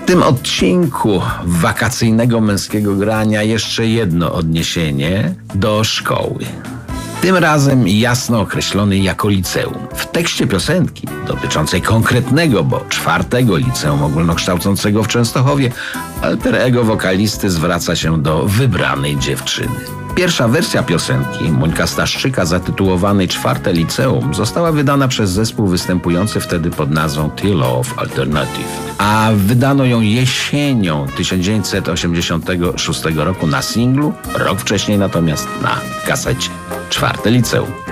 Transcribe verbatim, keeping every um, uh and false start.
tym odcinku wakacyjnego Męskiego Grania jeszcze jedno odniesienie do szkoły. Tym razem jasno określony jako liceum. W tekście piosenki dotyczącej konkretnego, bo czwartego liceum ogólnokształcącego w Częstochowie, alter ego wokalisty zwraca się do wybranej dziewczyny. Pierwsza wersja piosenki Mońka Staszczyka zatytułowanej Czwarte Liceum została wydana przez zespół występujący wtedy pod nazwą The Love Alternative, a wydano ją jesienią tysiąc dziewięćset osiemdziesiątego szóstego roku na singlu, rok wcześniej natomiast na kasecie. Czwarte Liceum.